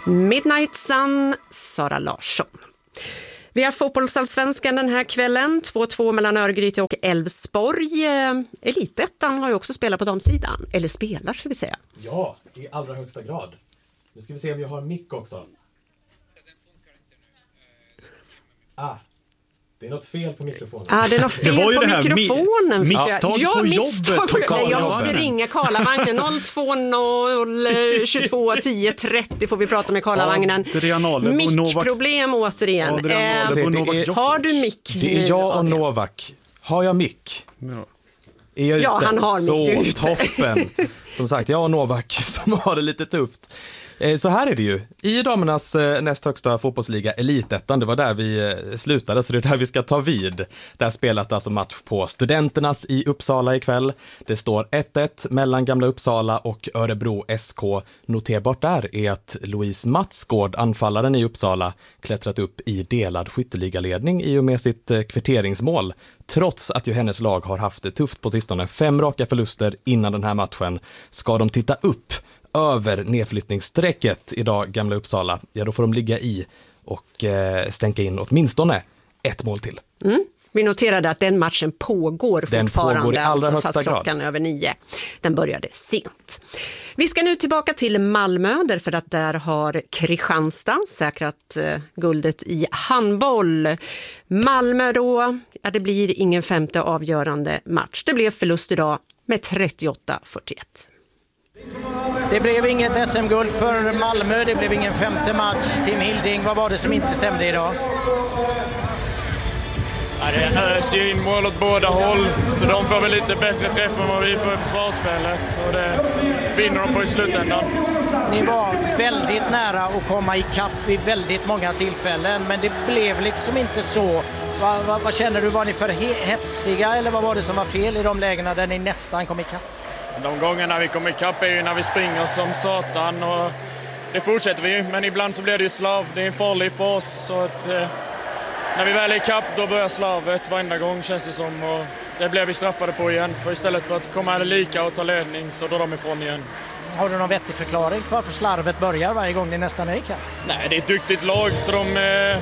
Midnight Sun, Sara Larsson. Vi har fotbollsallsvenskan den här kvällen. 2-2 mellan Örgryte och Elfsborg. Elitettan har ju också spelat på damsidan. Eller spelar, ska vi säga. Ja, i allra högsta grad. Nu ska vi se om vi har mick också. Det är något fel på mikrofonen. Det är något fel på mikrofonen. Misstag på jobbet. Jag måste ringa Karlavagnen 020 22 10 30 får vi prata med Karlavagnen. Mickproblem återigen. Har du mick? Det är jag och Novak. Har jag mick? Ja, han har mick. Så toppen. Som sagt, jag och Novak som har det lite tufft. Så här är det ju. I damernas näst högsta fotbollsliga Elitettan, det var där vi slutade, så det är där vi ska ta vid. Där spelas alltså match på Studenternas i Uppsala ikväll. Det står 1-1 mellan Gamla Uppsala och Örebro SK. Noterbart där är att Louise Matsgård, anfallaren i Uppsala, klättrat upp i delad skytteligaledning i och med sitt kvitteringsmål. Trots att ju hennes lag har haft det tufft på sistone. 5 raka förluster innan den här matchen. Ska de titta upp över nedflyttningssträcket idag, Gamla Uppsala, ja då får de ligga i och stänka in åtminstone 1 mål till. Vi noterade att den matchen pågår fortfarande. Den pågår i allra högsta fast klockan över 9. Den började sent. Vi ska nu tillbaka till Malmö, därför att där har Kristianstad säkrat guldet i handboll. Malmö då, det blir ingen femte avgörande match. Det blev förlust idag med 38-41. Det blev inget SM-guld för Malmö, det blev ingen femte match. Tim Hilding, vad var det som inte stämde idag? Det öser ju in mål åt båda håll, så de får väl lite bättre träff än vad vi får i försvarsspelet, och det vinner de på i slutändan. Ni var väldigt nära att komma i kapp vid väldigt många tillfällen, men det blev liksom inte så. Vad känner du, var ni för hetsiga eller vad var det som var fel i de lägena där ni nästan kom i kapp? De gångerna vi kommer i kapp är ju när vi springer som satan, och det fortsätter vi, men ibland så blir det ju slav. Det är en farlig för oss, så att när vi väl är i kapp då börjar slavet varenda gång, känns det som, och det blir vi straffade på igen, för istället för att komma lika och ta ledning så drar de ifrån igen. Har du någon vettig förklaring för varför slarvet börjar varje gång ni nästan är i kapp? Nej, det är ett duktigt lag, så de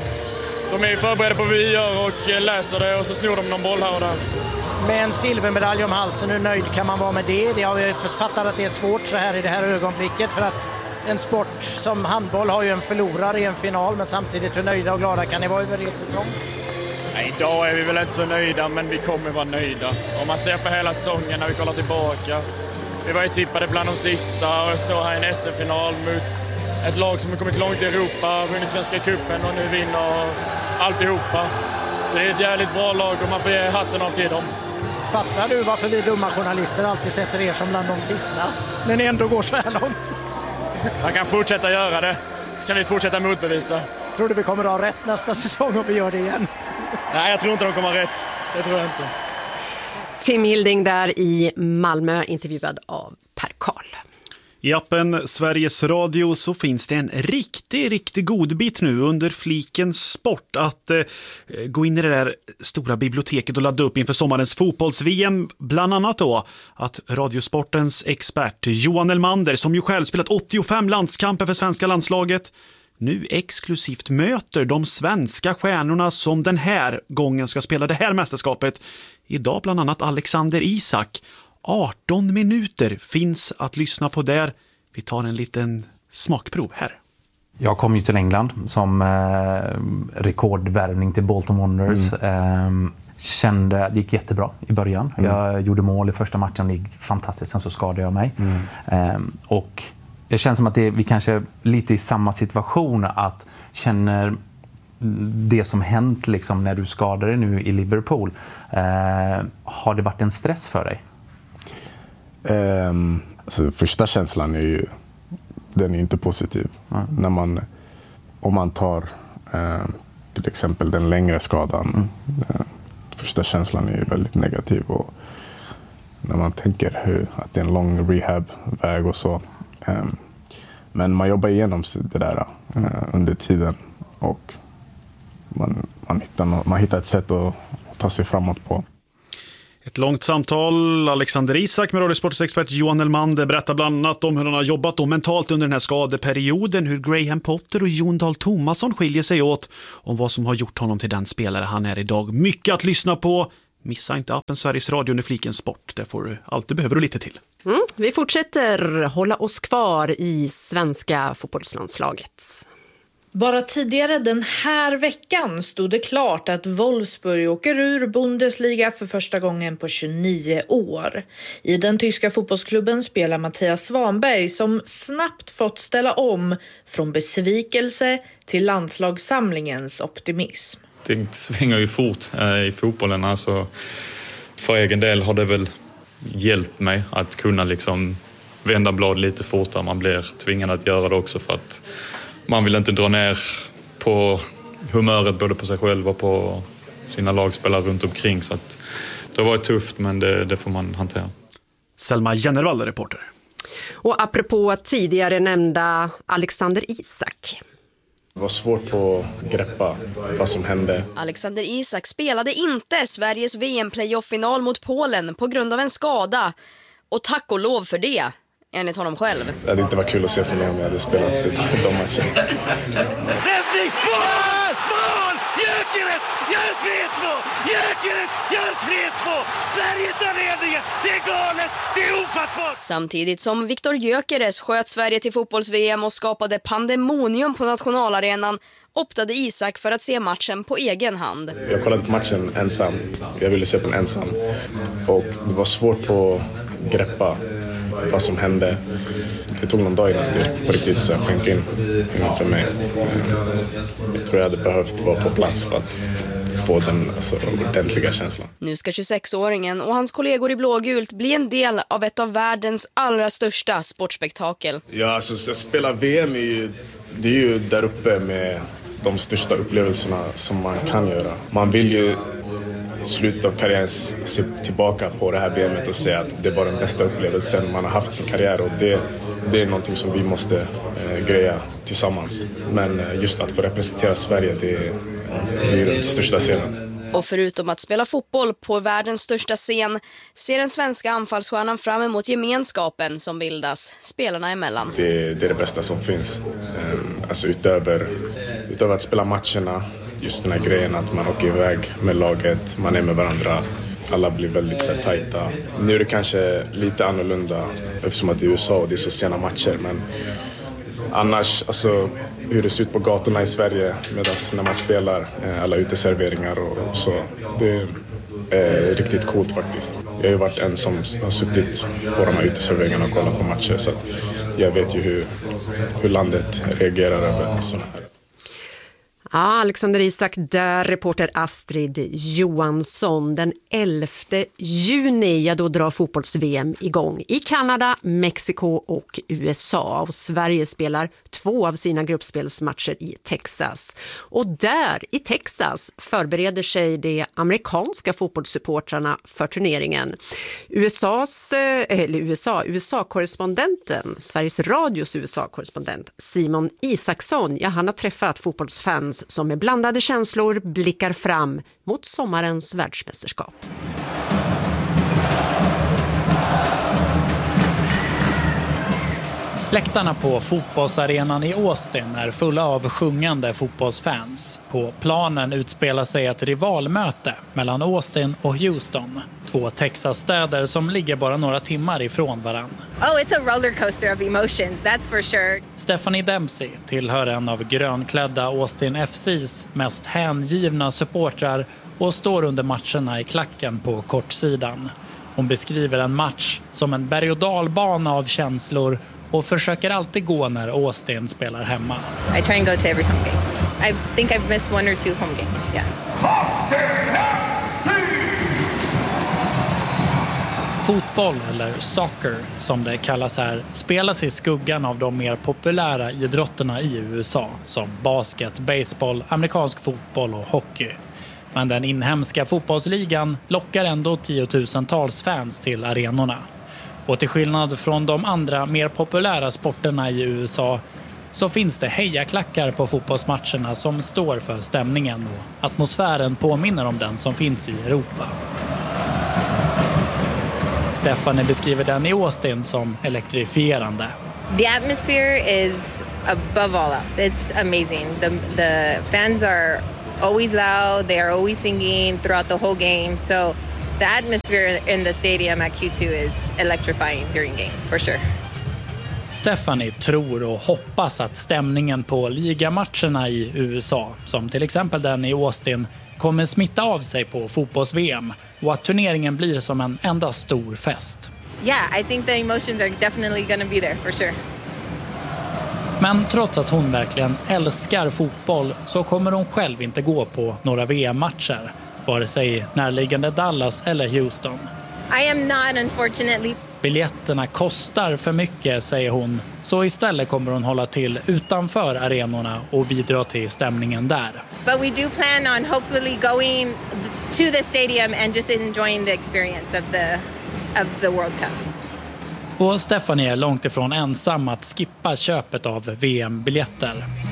är förberedda på vad vi gör och läser det, och så snor de någon boll här och där. Med en silvermedalj om halsen, hur nöjd kan man vara med det? Det har vi författat att det är svårt så här i det här ögonblicket, för att en sport som handboll har ju en förlorare i en final, men samtidigt hur nöjda och glada kan ni vara över er säsong? Nej, idag är vi väl inte så nöjda, men vi kommer vara nöjda. Om man ser på hela säsongen när vi kollar tillbaka. Vi var ju tippade bland de sista och står här i en SM-final mot ett lag som har kommit långt i Europa, vunnit Svenska cupen och nu vinner alltihopa. Så det är ett jävligt bra lag och man får ge hatten av till dem. Fattar du varför vi dumma journalister alltid sätter er som bland de sista, när ni ändå går så här långt? Man kan fortsätta göra det. Så kan vi fortsätta motbevisa. Tror du vi kommer att ha rätt nästa säsong om vi gör det igen? Nej, jag tror inte de kommer ha rätt. Det tror jag inte. Tim Hilding där i Malmö, intervjuad av Per Karl. I appen Sveriges Radio så finns det en riktigt god bit nu under fliken sport att gå in i det där stora biblioteket och ladda upp inför sommarens fotbolls-VM. Bland annat då att Radiosportens expert Johan Elmander, som ju själv spelat 85 landskamper för svenska landslaget, nu exklusivt möter de svenska stjärnorna som den här gången ska spela det här mästerskapet. Idag bland annat Alexander Isak. 18 minuter finns att lyssna på där. Vi tar en liten smakprov här. Jag kom ju till England som rekordvärvning till Bolton Wanderers. Kände att det gick jättebra i början. Jag gjorde mål i första matchen, det gick fantastiskt. Sen så skadade jag mig. Och det känns som att vi kanske är lite i samma situation, att känner det som hänt liksom när du skadade dig nu i Liverpool. Har det varit en stress för dig? Alltså, första känslan är ju, den är inte positiv. När om man tar till exempel den längre skadan, första känslan är ju väldigt negativ, och när man tänker att det är en lång rehabväg och så, men man jobbar igenom det där under tiden, och man hittar ett sätt att ta sig framåt på. Ett långt samtal. Alexander Isak med radiosportsexpert Johan Elmander berättar bland annat om hur han har jobbat då mentalt under den här skadeperioden, hur Graham Potter och Jon Dahl Tomasson skiljer sig åt, om vad som har gjort honom till den spelare han är idag. Mycket att lyssna på. Missa inte appen Sveriges Radio under fliken sport. Där får du allt du behöver och lite till. Vi fortsätter hålla oss kvar i svenska fotbollslandslaget. Bara tidigare den här veckan stod det klart att Wolfsburg åker ur Bundesliga för första gången på 29 år. I den tyska fotbollsklubben spelar Mattias Svanberg som snabbt fått ställa om från besvikelse till landslagssamlingens optimism. Det svänger ju fort i fotbollen. Alltså, för egen del har det väl hjälpt mig att kunna liksom vända blad lite fortare. Man blir tvingad att göra det också för att man vill inte dra ner på humöret både på sig själv och på sina lagspelare runt omkring. Så att det har varit tufft, men det får man hantera. Selma Jennervall, reporter. Och apropå tidigare nämnda Alexander Isak. Det var svårt att greppa vad som hände. Alexander Isak spelade inte Sveriges VM-playoff-final mot Polen på grund av en skada. Och tack och lov för det, enligt honom själv. Det hade inte varit kul att se för mig om jag hade spelat de matcherna. Räddning! Mål! Mål! Gyökeres gör 3-2! Gyökeres gör 3-2! Sverige tar ledningen! Det är galet! Det är ofattbart! Samtidigt som Viktor Gyökeres sköt Sverige till fotbolls-VM och skapade pandemonium på nationalarenan, optade Isak för att se matchen på egen hand. Jag kollade på matchen ensam. Jag ville se på den ensam. Och det var svårt att greppa vad som hände. Det tog någon dag innan det på riktigt så sjönk in för mig. Jag tror jag hade behövt vara på plats för att få den ordentliga känslan. Nu ska 26-åringen och hans kollegor i blågult bli en del av ett av världens allra största sportspektakel. Ja, alltså spela VM det är ju där uppe med de största upplevelserna som man kan göra. Man vill ju i slutet av karriären se tillbaka på det här VMet och säga att det var den bästa upplevelsen man har haft i sin karriär, och det är någonting som vi måste greja tillsammans. Men just att få representera Sverige, det är den största scenen. Och förutom att spela fotboll på världens största scen ser den svenska anfallsstjärnan fram emot gemenskapen som bildas spelarna emellan. Det är det bästa som finns. Alltså utöver att spela matcherna, just den här grejen att man åker iväg med laget, man är med varandra, alla blir väldigt så tajta. Nu är det kanske lite annorlunda eftersom att det är USA och det är så sena matcher, men annars, alltså hur det ser ut på gatorna i Sverige när man spelar, alla uteserveringar och så, det är riktigt coolt faktiskt. Jag har ju varit en som har suttit på de här uteserveringarna och kollat på matcher, så att jag vet ju hur landet reagerar över sådana här. Ja, Alexander Isak där, reporter Astrid Johansson. Den 11 juni, då drar fotbolls-VM igång i Kanada, Mexiko och USA. Och Sverige spelar 2 av sina gruppspelsmatcher i Texas. Och där i Texas förbereder sig de amerikanska fotbollssupportrarna för turneringen. USA-korrespondenten, Sveriges Radios USA-korrespondent Simon Isaksson, han har träffat fotbollsfans som med blandade känslor blickar fram mot sommarens världsmästerskap. Läktarna på fotbollsarenan i Austin är fulla av sjungande fotbollsfans. På planen utspelar sig ett rivalmöte mellan Austin och Houston. 2 Texas-städer som ligger bara några timmar ifrån varann. Oh, it's a roller coaster of emotions, that's for sure. Stephanie Dempsey tillhör en av grönklädda Austin FCs mest hängivna supportrar och står under matcherna i klacken på kortsidan. Hon beskriver en match som en berg- och dalbana av känslor och försöker alltid gå när Austin spelar hemma. I try and go to every home game. I think I've missed 1 or 2 home games, yeah. Fotboll, eller soccer som det kallas här, spelas i skuggan av de mer populära idrotterna i USA som basket, baseball, amerikansk fotboll och hockey. Men den inhemska fotbollsligan lockar ändå 10-tusentals fans till arenorna. Och till skillnad från de andra mer populära sporterna i USA så finns det hejaklackar på fotbollsmatcherna som står för stämningen, och atmosfären påminner om den som finns i Europa. Stephanie beskriver den i Austin som elektrifierande. The atmosphere is above all else. It's amazing. The fans are always loud. They are always singing throughout the whole game. So the atmosphere in the stadium at Q2 is electrifying during games, for sure. Stephanie tror och hoppas att stämningen på ligamatcherna i USA, som till exempel den i Austin, kommer smitta av sig på fotbolls-VM och att turneringen blir som en enda stor fest. Yeah, I think the emotions are definitely going to be there, for sure. Men trots att hon verkligen älskar fotboll så kommer hon själv inte gå på några VM-matcher, vare sig närliggande Dallas eller Houston. I am not, unfortunately. Biljetterna kostar för mycket, säger hon, så istället kommer hon hålla till utanför arenorna och bidra till stämningen där. But we do plan on hopefully going to the stadium and just enjoying the experience of the World Cup. Och Stephanie är långt ifrån ensam att skippa köpet av VM-biljetter.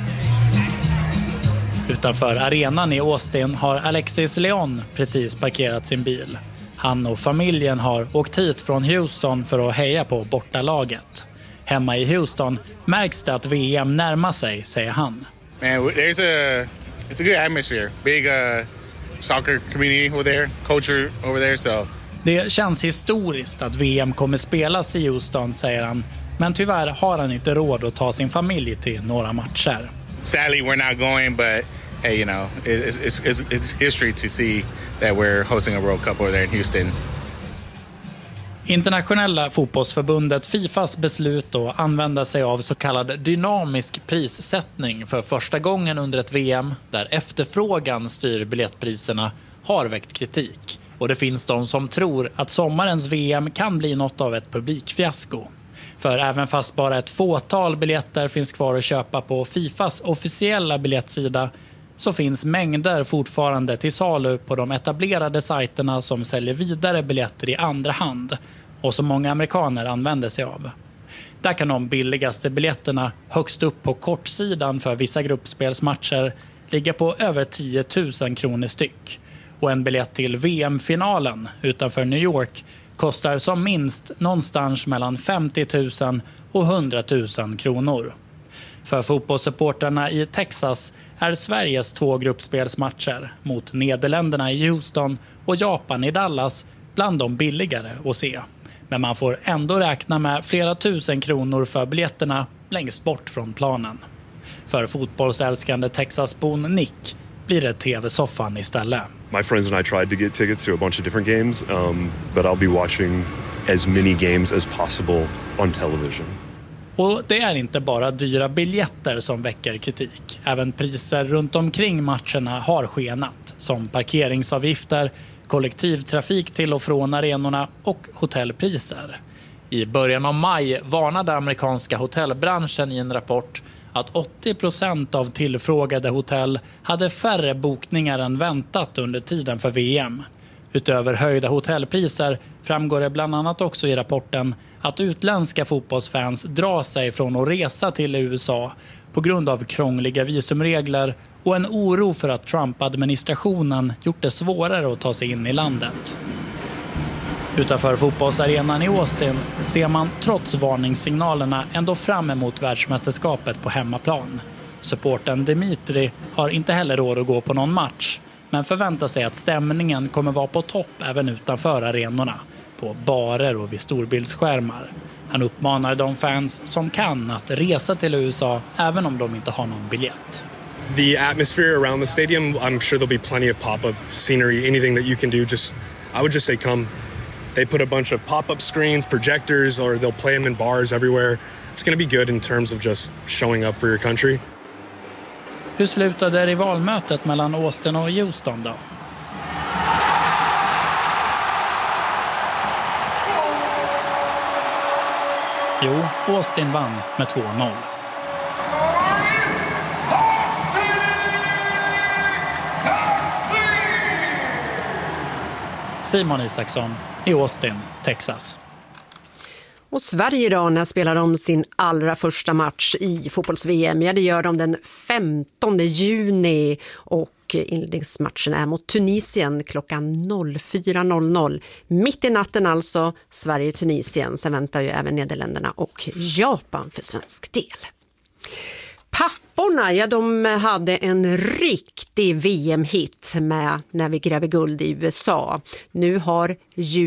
Utanför arenan i Austin har Alexis Leon precis parkerat sin bil. Han och familjen har åkt hit från Houston för att heja på bortalaget. Hemma i Houston märks det att VM närmar sig, säger han. Man, it's a good atmosphere. Big soccer community over there, culture over there, so. Det känns historiskt att VM kommer spelas i Houston, säger han. Men tyvärr har han inte råd att ta sin familj till några matcher. Sadly we're not going, but hey, you know, it's history to see that we're hosting a World Cup over there in Houston. Internationella fotbollsförbundet FIFAs beslut att använda sig av så kallad dynamisk prissättning för första gången under ett VM där efterfrågan styr biljettpriserna har väckt kritik. Och det finns de som tror att sommarens VM kan bli något av ett publikfiasko. För även fast bara ett fåtal biljetter finns kvar att köpa på FIFAs officiella biljettsida så finns mängder fortfarande till salu på de etablerade sajterna som säljer vidare biljetter i andra hand och som många amerikaner använder sig av. Där kan de billigaste biljetterna högst upp på kortsidan för vissa gruppspelsmatcher ligga på över 10 000 kronor styck. Och en biljett till VM-finalen utanför New York kostar som minst någonstans mellan 50 000 och 100 000 kronor. För fotbollssupporterna i Texas är Sveriges 2 gruppspelsmatcher mot Nederländerna i Houston och Japan i Dallas bland de billigare att se. Men man får ändå räkna med flera tusen kronor för biljetterna längst bort från planen. För fotbollsälskande Texasbon Nick blir det tv-soffan istället. My friends and I tried to get tickets to a bunch of different games, but I'll be watching as many games as possible on television. Och det är inte bara dyra biljetter som väcker kritik. Även priser runt omkring matcherna har skenat, som parkeringsavgifter, kollektivtrafik till och från arenorna och hotellpriser. I början av maj varnade amerikanska hotellbranschen i en rapport att 80% av tillfrågade hotell hade färre bokningar än väntat under tiden för VM. Utöver höjda hotellpriser framgår det bland annat också i rapporten att utländska fotbollsfans drar sig från att resa till USA på grund av krångliga visumregler och en oro för att Trump-administrationen gjort det svårare att ta sig in i landet. Utanför fotbollsarenan i Austin ser man trots varningssignalerna ändå fram emot världsmästerskapet på hemmaplan. Supporten Dimitri har inte heller råd att gå på någon match, men förväntar sig att stämningen kommer vara på topp även utanför arenorna, på barer och vid storbildsskärmar. Han uppmanar de fans som kan att resa till USA även om de inte har någon biljett. The atmosphere around the stadium, I'm sure there'll be plenty of pop-up scenery, anything that you can do. I would just say come. They put a bunch of pop-up screens, projectors, or they'll play them in bars everywhere. It's going to be good in terms of just showing up for your country. Hur slutade rivalmötet mellan Austin och Houston då? Jo, Austin vann med 2-0. Simon Isaksson i Austin, Texas. Och Sverige idag, när spelar de sin allra första match i fotbolls-VM? Ja, det gör de den 15 juni och och inledningsmatchen är mot Tunisien klockan 04.00. Mitt i natten alltså, Sverige-Tunisien. Sen väntar ju även Nederländerna och Japan för svensk del. Papporna, ja, de hade en riktig VM-hit med när vi gräver guld i USA. Nu har